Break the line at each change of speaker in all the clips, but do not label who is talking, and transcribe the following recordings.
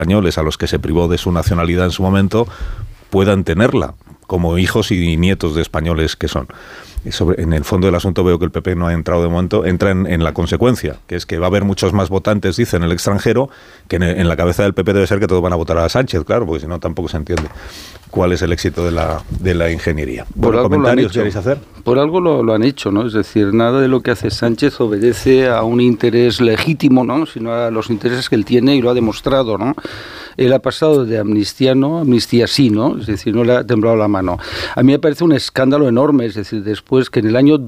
españoles a los que se privó de su nacionalidad en su momento puedan tenerla como hijos y nietos de españoles que son. En el fondo del asunto veo que el PP no ha entrado de momento, entra en la consecuencia, que es que va a haber muchos más votantes, dice, en el extranjero, que en la cabeza del PP debe ser que todos van a votar a Sánchez, claro, porque si no tampoco se entiende cuál es el éxito de la ingeniería. Bueno, ¿comentarios queréis hacer?
Por algo lo han hecho, ¿no? Es decir, nada de lo que hace Sánchez obedece a un interés legítimo, ¿no? Sino a los intereses que él tiene y lo ha demostrado, ¿no? Él ha pasado de amnistía no, amnistía sí, ¿no? Es decir, no le ha temblado la mano. A mí me parece un escándalo enorme, es decir, después que en el año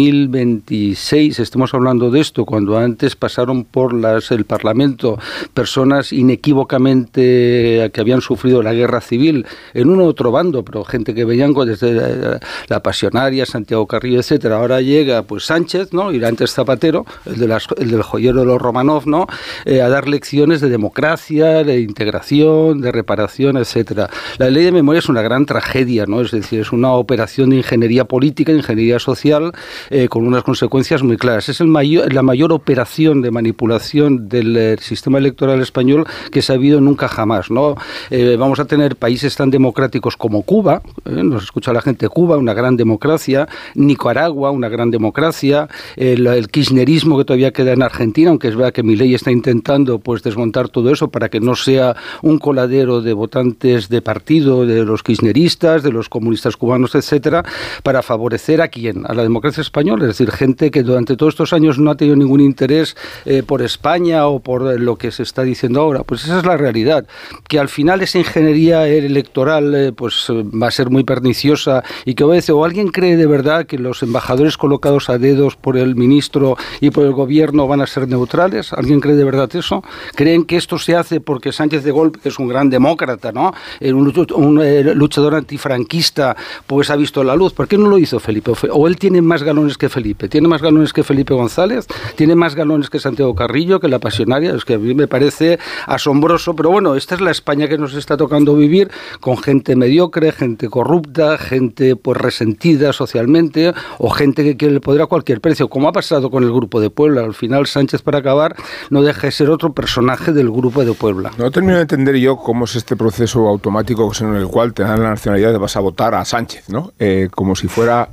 2026 estemos hablando de esto, cuando antes pasaron por el Parlamento personas inequívocamente que habían sufrido la guerra civil en un otro bando, pero gente que venían desde la Pasionaria, Santiago Carrillo, etcétera. Ahora llega pues Sánchez, ¿no? Y antes Zapatero, el del joyero de los Romanov, ¿no? A dar lecciones de democracia, de integración, de reparación, etcétera. La ley de memoria es una gran tragedia, ¿no? Es decir, es una operación de ingeniería política, ingeniería social, con unas consecuencias muy claras. Es la mayor operación de manipulación del sistema electoral español que se ha habido nunca jamás, ¿no? Vamos a tener países tan democráticos como Cuba, nos escucha la gente, Cuba, una gran democracia, Nicaragua, una gran democracia, el kirchnerismo que todavía queda en Argentina, aunque es verdad que Milei está intentando pues desmontar todo eso para que no sea un coladero de votantes de partido, de los kirchneristas, de los comunistas cubanos, etcétera, para favorecer a quién, a la democracia española, es decir, gente que durante todos estos años no ha tenido ningún interés por España o por lo que se está diciendo ahora. Pues esa es la realidad, que al final esa ingeniería electoral pues va a ser muy perniciosa y que obedece, o alguien cree de verdad que los embajadores colocados a dedos por el ministro y por el gobierno van a ser neutrales. ¿Alguien cree de verdad eso? ¿Creen que esto se hace porque Sánchez de Golpe, que es un gran demócrata, ¿no? Un luchador antifranquista, pues ha visto la luz? ¿Por qué no lo hizo Felipe? ¿O él tiene más galones que Felipe? ¿Tiene más galones que Felipe González? ¿Tiene más galones que Santiago Carrillo, que la Pasionaria? Es que a mí me parece asombroso, pero bueno, esta es la España que nos está tocando vivir, con gente mediocre, gente corrupta, gente pues resentida socialmente, o gente que quiere el poder a cualquier precio, como ha pasado con el Grupo de Puebla. Al final Sánchez, para acabar, no deja de ser otro personaje del Grupo de Puebla.
No termino de entender yo cómo es este proceso automático en el cual te dan la nacionalidad y vas a votar a Sánchez, ¿no? Como si fuera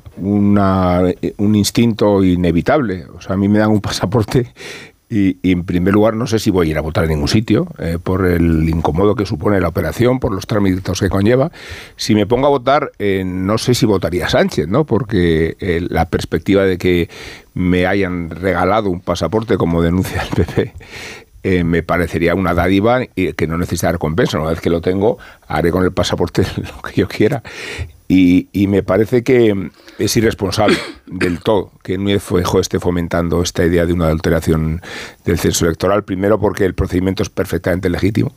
un instinto inevitable. O sea, a mí me dan un pasaporte y en primer lugar no sé si voy a ir a votar en ningún sitio por el incómodo que supone la operación, por los trámites que conlleva. Si me pongo a votar, no sé si votaría a Sánchez, ¿no? Porque la perspectiva de que me hayan regalado un pasaporte, como denuncia el PP, me parecería una dádiva y que no necesita recompensa. Una vez que lo tengo, haré con el pasaporte lo que yo quiera. Y me parece que es irresponsable del todo que Núñez Feijóo esté fomentando esta idea de una adulteración del censo electoral. Primero porque el procedimiento es perfectamente legítimo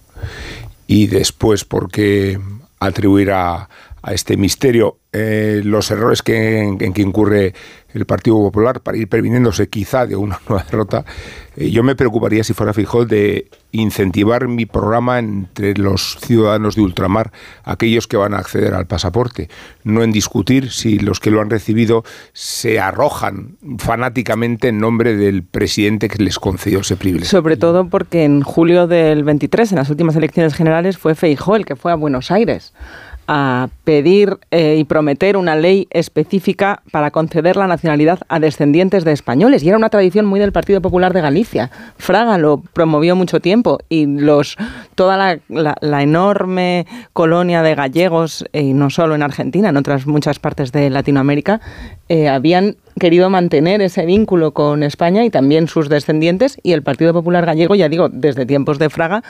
y después porque atribuir a este misterio los errores en que incurre el Partido Popular para ir previniéndose quizá de una nueva derrota. Yo me preocuparía, si fuera Feijóo, de incentivar mi programa entre los ciudadanos de ultramar, aquellos que van a acceder al pasaporte, no en discutir si los que lo han recibido se arrojan fanáticamente en nombre del presidente que les concedió ese privilegio.
Sobre todo porque en julio del 23, en las últimas elecciones generales, fue Feijóo el que fue a Buenos Aires a pedir y prometer una ley específica para conceder la nacionalidad a descendientes de españoles. Y era una tradición muy del Partido Popular de Galicia. Fraga lo promovió mucho tiempo y toda la enorme colonia de gallegos, y no solo en Argentina, en otras muchas partes de Latinoamérica, habían querido mantener ese vínculo con España y también sus descendientes, y el Partido Popular Gallego, ya digo, desde tiempos de Fraga,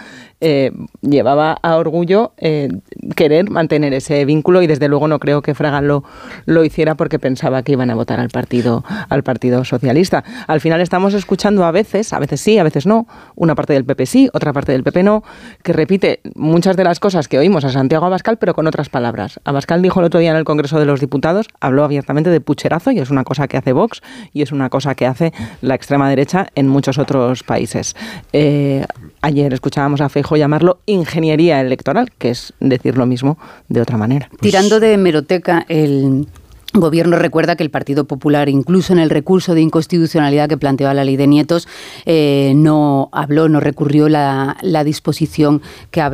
llevaba a orgullo querer mantener ese vínculo, y desde luego no creo que Fraga lo hiciera porque pensaba que iban a votar al Partido Socialista. Al final estamos escuchando a veces sí, a veces no, una parte del PP sí, otra parte del PP no, que repite muchas de las cosas que oímos a Santiago Abascal, pero con otras palabras. Abascal dijo el otro día en el Congreso de los Diputados, habló abiertamente de pucherazo, y es una cosa que hace Vox y es una cosa que hace la extrema derecha en muchos otros países. Ayer escuchábamos a Feijóo llamarlo ingeniería electoral, que es decir lo mismo de otra manera.
Tirando de hemeroteca, el Gobierno recuerda que el Partido Popular, incluso en el recurso de inconstitucionalidad que planteaba la ley de nietos, no recurrió la disposición que